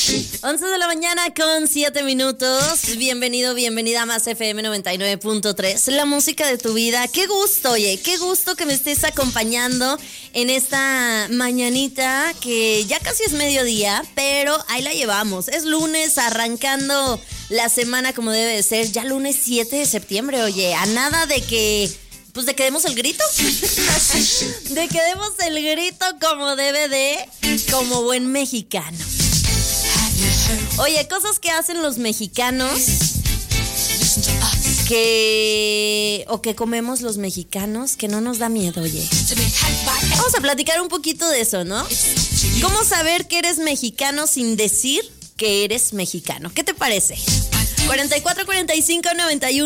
11 de la mañana con 7 minutos. Bienvenido, bienvenida a Más FM 99.3, la música de tu vida. Qué gusto, oye, qué gusto que me estés acompañando en esta mañanita que ya casi es mediodía, pero ahí la llevamos. Es lunes, arrancando la semana como debe de ser, ya lunes 7 de septiembre, oye, a nada de que... Pues de que demos el grito. De que demos el grito como debe de, como buen mexicano. Oye, cosas que hacen los mexicanos que comemos los mexicanos que no nos da miedo, oye. Vamos a platicar un poquito de eso, ¿no? ¿Cómo saber que eres mexicano sin decir que eres mexicano? ¿Qué te parece? 44 45 91